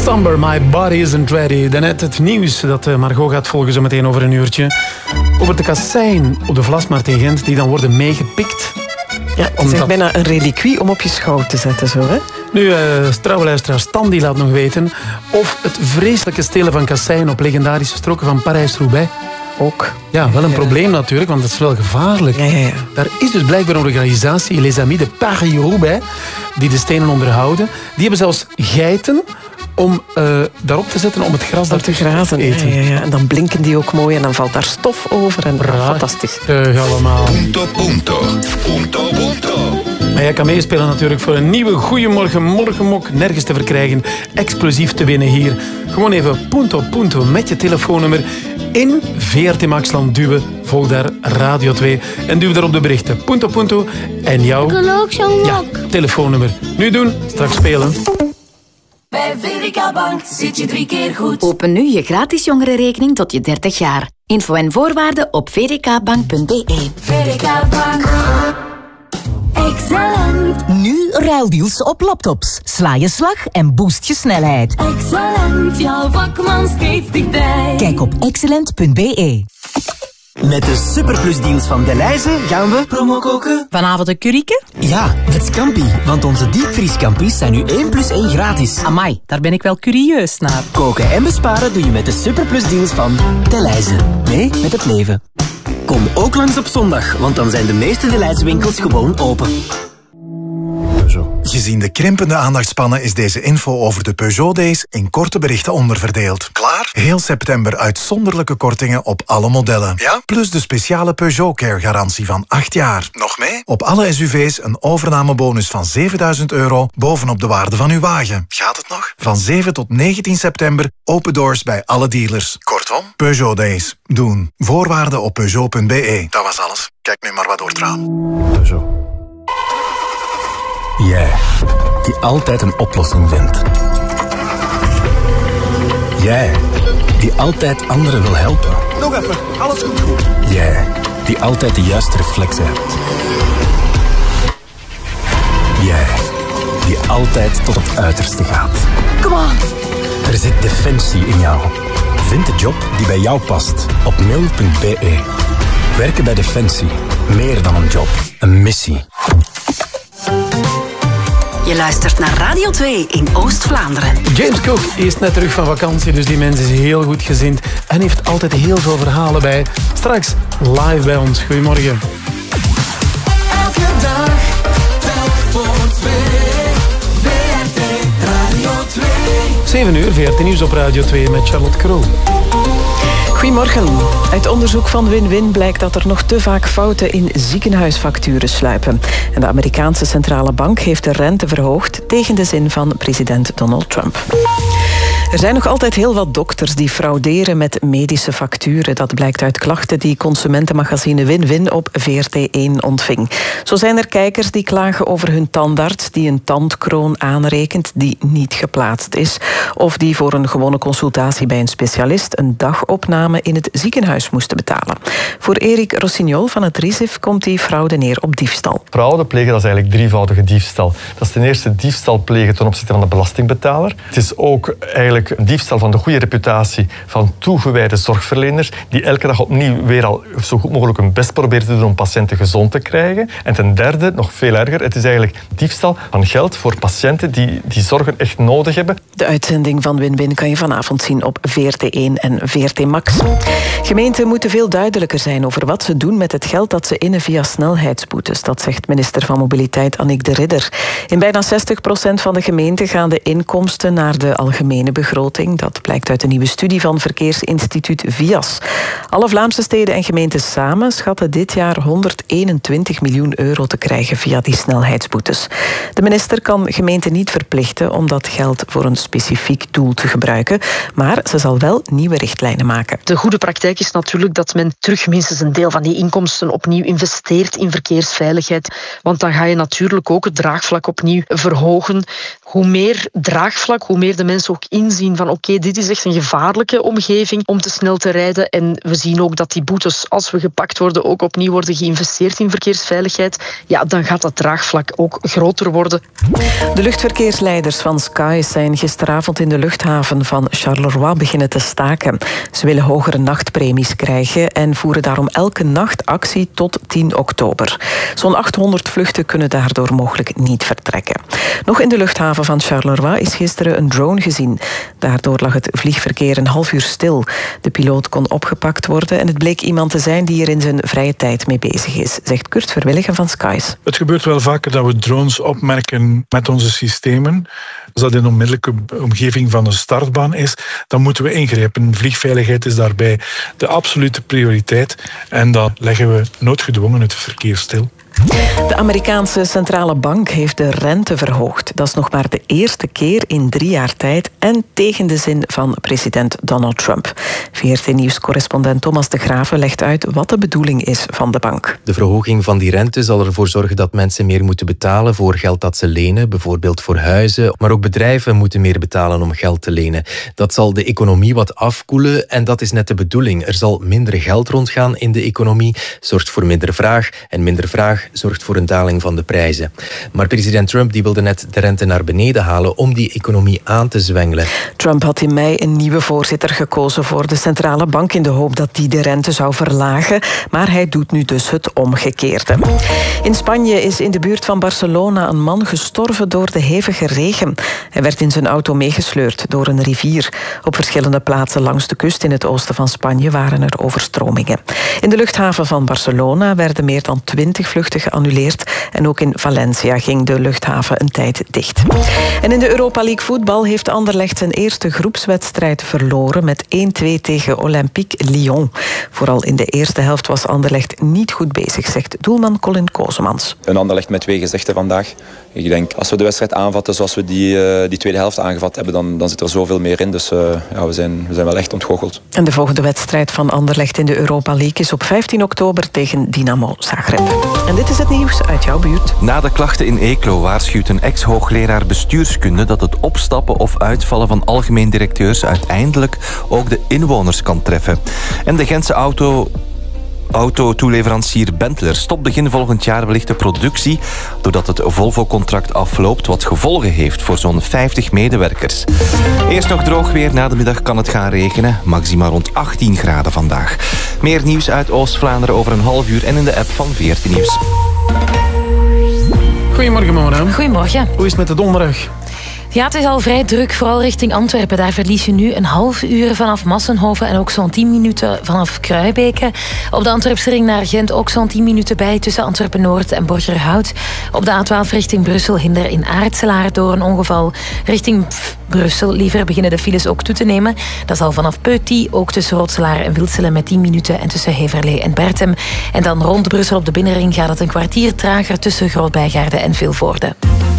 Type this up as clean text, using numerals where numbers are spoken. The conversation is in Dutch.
Stumber, My Body Isn't Ready. Daarnet het nieuws dat Margot gaat volgen zo meteen over een uurtje. Over de kasseien op de Vlasmarkt in Gent die dan worden meegepikt. Ja, het is bijna een reliquie om op je schouw te zetten, zo, hè? Nu, trouwe luisteraar Stan die laat nog weten of het vreselijke stelen van kasseien op legendarische stroken van Parijs-Roubaix ook. Ja, wel een probleem natuurlijk, want dat is wel gevaarlijk. Ja. Daar is dus blijkbaar een organisatie, Les Amis de Paris-Roubaix, die de stenen onderhouden. Die hebben zelfs geiten om daarop te zetten om het gras daar te grazen eten. Ja. En dan blinken die ook mooi en dan valt daar stof over. En fantastisch. Allemaal. Punto. Maar jij kan meespelen natuurlijk voor een nieuwe Goeiemorgen Morgenmok. Nergens te verkrijgen. Exclusief te winnen hier. Gewoon even punto met je telefoonnummer in VRT Maxland duwen. Volg daar Radio 2 en duw daar op de berichten. Punto. En jouw telefoonnummer. Nu doen, straks spelen. Bij VDK Bank zit je 3 keer goed. Open nu je gratis jongerenrekening tot je 30 jaar. Info en voorwaarden op vdkbank.be. VDK Bank. Excellent. Nu ruildeals op laptops. Sla je slag en boost je snelheid. Excellent, jouw vakman steeds dichtbij. Kijk op excellent.be. Met de superplusdienst van Delhaize gaan we promo koken. Vanavond een curryke? Ja, met scampi. Want onze diepvriescampis zijn nu 1 + 1 gratis. Amai, daar ben ik wel curieus naar. Koken en besparen doe je met de superplusdienst van Delhaize. Mee met het leven. Kom ook langs op zondag, want dan zijn de meeste Delhaize winkels gewoon open. Gezien de krimpende aandachtspannen is deze info over de Peugeot Days in korte berichten onderverdeeld. Klaar? Heel september uitzonderlijke kortingen op alle modellen. Ja? Plus de speciale Peugeot Care garantie van 8 jaar. Nog mee? Op alle SUV's een overnamebonus van €7.000 bovenop de waarde van uw wagen. Gaat het nog? Van 7 tot 19 september open doors bij alle dealers. Kortom, Peugeot Days. Doen. Voorwaarden op Peugeot.be. Dat was alles. Kijk nu maar wat door het raam. Peugeot. Jij, die altijd een oplossing vindt. Jij, die altijd anderen wil helpen. Nog even, alles goed. Jij, die altijd de juiste reflexen hebt. Jij, die altijd tot het uiterste gaat. Come on! Er zit defensie in jou. Vind de job die bij jou past op mil.be. Werken bij Defensie. Meer dan een job. Een missie. Je luistert naar Radio 2 in Oost-Vlaanderen. James Cook is net terug van vakantie, dus die mens is heel goed gezind en heeft altijd heel veel verhalen bij. Straks live bij ons. Goedemorgen. Elke dag, telk voor 2. VRT Radio 2. 7 uur, VRT Nieuws op Radio 2 met Charlotte Kroo. Goedemorgen. Uit onderzoek van Win-Win blijkt dat er nog te vaak fouten in ziekenhuisfacturen sluipen. En de Amerikaanse centrale bank heeft de rente verhoogd tegen de zin van president Donald Trump. Er zijn nog altijd heel wat dokters die frauderen met medische facturen. Dat blijkt uit klachten die consumentenmagazine Win-Win op VRT1 ontving. Zo zijn er kijkers die klagen over hun tandarts die een tandkroon aanrekent die niet geplaatst is. Of die voor een gewone consultatie bij een specialist een dagopname in het ziekenhuis moesten betalen. Voor Erik Rossignol van het RISIF komt die fraude neer op diefstal. Fraude plegen, dat is eigenlijk drievoudige diefstal. Dat is ten eerste diefstal plegen ten opzichte van de belastingbetaler. Het is ook eigenlijk een diefstal van de goede reputatie van toegewijde zorgverleners die elke dag opnieuw weer al zo goed mogelijk hun best proberen te doen om patiënten gezond te krijgen. En ten derde, nog veel erger, het is eigenlijk diefstal van geld voor patiënten die zorgen echt nodig hebben. De uitzending van Win-Win kan je vanavond zien op VRT1 en VRT Max. Gemeenten moeten veel duidelijker zijn over wat ze doen met het geld dat ze innen via snelheidsboetes. Dat zegt minister van Mobiliteit Annick de Ridder. In bijna 60% van de gemeenten gaan de inkomsten naar de algemene begroting. Dat blijkt uit een nieuwe studie van verkeersinstituut VIAS. Alle Vlaamse steden en gemeenten samen schatten dit jaar €121 miljoen te krijgen via die snelheidsboetes. De minister kan gemeenten niet verplichten om dat geld voor een specifiek doel te gebruiken, maar ze zal wel nieuwe richtlijnen maken. De goede praktijk is natuurlijk dat men terug minstens een deel van die inkomsten opnieuw investeert in verkeersveiligheid. Want dan ga je natuurlijk ook het draagvlak opnieuw verhogen. Hoe meer draagvlak, hoe meer de mensen ook inzien inzien van oké, dit is echt een gevaarlijke omgeving om te snel te rijden. En we zien ook dat die boetes, als we gepakt worden, ook opnieuw worden geïnvesteerd in verkeersveiligheid. Ja, dan gaat dat draagvlak ook groter worden. De luchtverkeersleiders van Skies zijn gisteravond in de luchthaven van Charleroi beginnen te staken. Ze willen hogere nachtpremies krijgen en voeren daarom elke nacht actie tot 10 oktober. Zo'n 800 vluchten kunnen daardoor mogelijk niet vertrekken. Nog in de luchthaven van Charleroi is gisteren een drone gezien. Daardoor lag het vliegverkeer een half uur stil. De piloot kon opgepakt worden en het bleek iemand te zijn die er in zijn vrije tijd mee bezig is, zegt Kurt Verwilligen van Skies. Het gebeurt wel vaker dat we drones opmerken met onze systemen. Als dat in de onmiddellijke omgeving van een startbaan is, dan moeten we ingrijpen. Vliegveiligheid is daarbij de absolute prioriteit en dan leggen we noodgedwongen het verkeer stil. De Amerikaanse centrale bank heeft de rente verhoogd. Dat is nog maar de eerste keer in 3 jaar tijd en tegen de zin van president Donald Trump. VRT-nieuwscorrespondent Thomas de Graeve legt uit wat de bedoeling is van de bank. De verhoging van die rente zal ervoor zorgen dat mensen meer moeten betalen voor geld dat ze lenen, bijvoorbeeld voor huizen. Maar ook bedrijven moeten meer betalen om geld te lenen. Dat zal de economie wat afkoelen en dat is net de bedoeling. Er zal minder geld rondgaan in de economie, zorgt voor minder vraag en minder vraag zorgt voor een daling van de prijzen. Maar president Trump die wilde net de rente naar beneden halen om die economie aan te zwengelen. Trump had in mei een nieuwe voorzitter gekozen voor de centrale bank in de hoop dat die de rente zou verlagen, maar hij doet nu dus het omgekeerde. In Spanje is in de buurt van Barcelona een man gestorven door de hevige regen. Hij werd in zijn auto meegesleurd door een rivier. Op verschillende plaatsen langs de kust in het oosten van Spanje waren er overstromingen. In de luchthaven van Barcelona werden meer dan 20 vluchten geannuleerd en ook in Valencia ging de luchthaven een tijd dicht. En in de Europa League voetbal heeft Anderlecht zijn eerste groepswedstrijd verloren met 1-2 tegen Olympique Lyon. Vooral in de eerste helft was Anderlecht niet goed bezig, zegt doelman Colin Kozemans. Een Anderlecht met 2 gezichten vandaag. Ik denk, als we de wedstrijd aanvatten zoals we die tweede helft aangevat hebben, dan zit er zoveel meer in. Dus we zijn wel echt ontgoocheld. En de volgende wedstrijd van Anderlecht in de Europa League is op 15 oktober tegen Dynamo Zagreb. En dit is het nieuws uit jouw buurt. Na de klachten in Eeklo waarschuwt een ex-hoogleraar bestuurskunde dat het opstappen of uitvallen van algemeen directeurs uiteindelijk ook de inwoners kan treffen. En de Gentse autotoeleverancier Benteler stopt begin volgend jaar wellicht de productie doordat het Volvo-contract afloopt, wat gevolgen heeft voor zo'n 50 medewerkers. Eerst nog droog weer, na de middag kan het gaan regenen. Maxima rond 18 graden vandaag. Meer nieuws uit Oost-Vlaanderen over een half uur en in de app van VRT Nieuws. Goedemorgen, Mona. Goedemorgen. Hoe is het met de donderdag? Ja, het is al vrij druk, vooral richting Antwerpen. Daar verlies je nu een half uur vanaf Massenhoven en ook zo'n 10 minuten vanaf Kruibeke. Op de Antwerpse ring naar Gent ook zo'n 10 minuten bij tussen Antwerpen-Noord en Borgerhout. Op de A12 richting Brussel hinder in Aartselaar door een ongeval. Richting Brussel liever beginnen de files ook toe te nemen. Dat zal vanaf Peuty ook tussen Rotselaar en Wilselen met 10 minuten en tussen Heverlee en Bertem. En dan rond Brussel op de binnenring gaat het een kwartier trager tussen Groot-Bijgaarde en Vilvoorde.